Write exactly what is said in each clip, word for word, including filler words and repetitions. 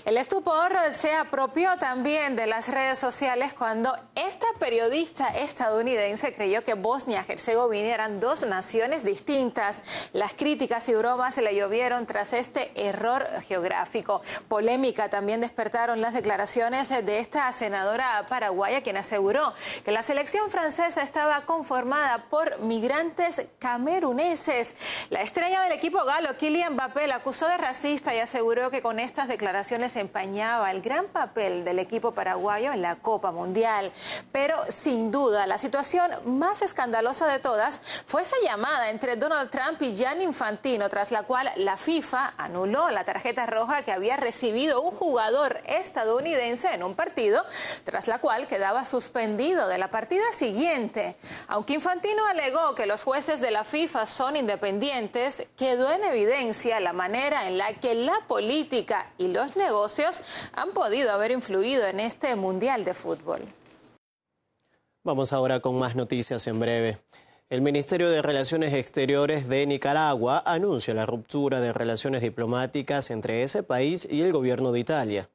El estupor se apropió también de las redes sociales cuando esta periodista estadounidense creyó que Bosnia y Herzegovina eran dos naciones distintas. Las críticas y bromas le llovieron tras este error geográfico. Polémica también despertaron las declaraciones de esta senadora paraguaya, quien aseguró que la selección francesa estaba conformada por migrantes cameruneses. La estrella del equipo galo, Kylian Mbappé, la acusó de racista y aseguró que con estas declaraciones se empañaba el gran papel del equipo paraguayo en la Copa Mundial. Pero sin duda la situación más escandalosa de todas fue esa llamada entre Donald Trump y Gianni Infantino, tras la cual la FIFA anuló la tarjeta roja que había recibido un jugador estadounidense en un partido, tras la cual quedaba suspendido de la partida siguiente. Aunque Infantino alegó que los jueces de la FIFA son independientes, quedó en evidencia la manera en la que la política y los negocios han podido haber influido en este Mundial de Fútbol. Vamos ahora con más noticias en breve. El Ministerio de Relaciones Exteriores de Nicaragua anuncia la ruptura de relaciones diplomáticas entre ese país y el gobierno de Italia.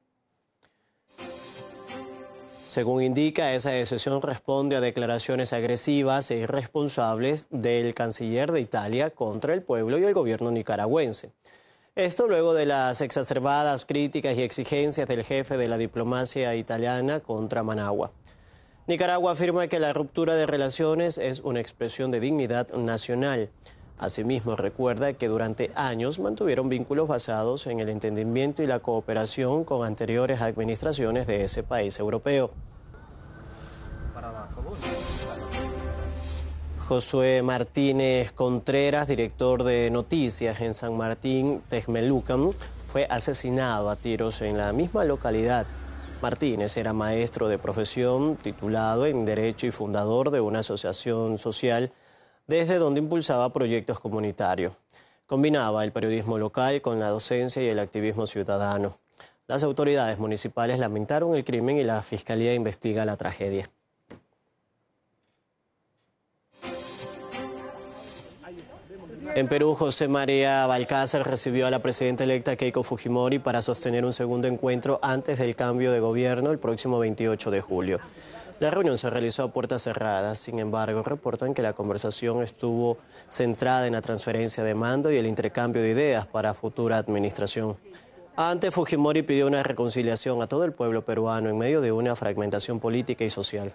Según indica, esa decisión responde a declaraciones agresivas e irresponsables del canciller de Italia contra el pueblo y el gobierno nicaragüense. Esto luego de las exacerbadas críticas y exigencias del jefe de la diplomacia italiana contra Managua. Nicaragua afirma que la ruptura de relaciones es una expresión de dignidad nacional. Asimismo, recuerda que durante años mantuvieron vínculos basados en el entendimiento y la cooperación con anteriores administraciones de ese país europeo. Josué Martínez Contreras, director de noticias en San Martín Texmelucan, fue asesinado a tiros en la misma localidad. Martínez era maestro de profesión, titulado en Derecho y fundador de una asociación social, desde donde impulsaba proyectos comunitarios. Combinaba el periodismo local con la docencia y el activismo ciudadano. Las autoridades municipales lamentaron el crimen y la Fiscalía investiga la tragedia. En Perú, José María Balcázar recibió a la presidenta electa Keiko Fujimori para sostener un segundo encuentro antes del cambio de gobierno el próximo veintiocho de julio. La reunión se realizó a puertas cerradas, sin embargo, reportan que la conversación estuvo centrada en la transferencia de mando y el intercambio de ideas para futura administración. Antes, Fujimori pidió una reconciliación a todo el pueblo peruano en medio de una fragmentación política y social.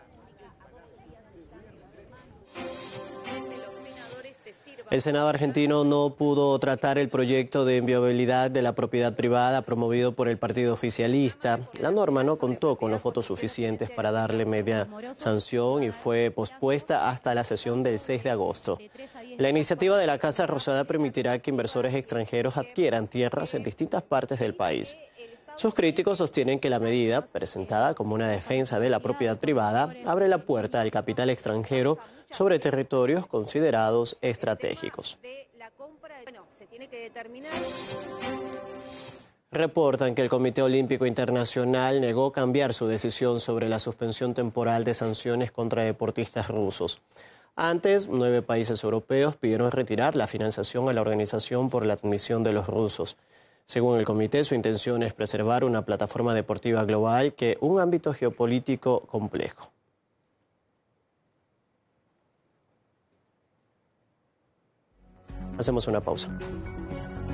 El Senado argentino no pudo tratar el proyecto de inviolabilidad de la propiedad privada promovido por el partido oficialista. La norma no contó con los votos suficientes para darle media sanción y fue pospuesta hasta la sesión del seis de agosto. La iniciativa de la Casa Rosada permitirá que inversores extranjeros adquieran tierras en distintas partes del país. Sus críticos sostienen que la medida, presentada como una defensa de la propiedad privada, abre la puerta al capital extranjero sobre territorios considerados estratégicos. Reportan que el Comité Olímpico Internacional negó cambiar su decisión sobre la suspensión temporal de sanciones contra deportistas rusos. Antes, nueve países europeos pidieron retirar la financiación a la organización por la admisión de los rusos. Según el comité, su intención es preservar una plataforma deportiva global que un ámbito geopolítico complejo. Hacemos una pausa.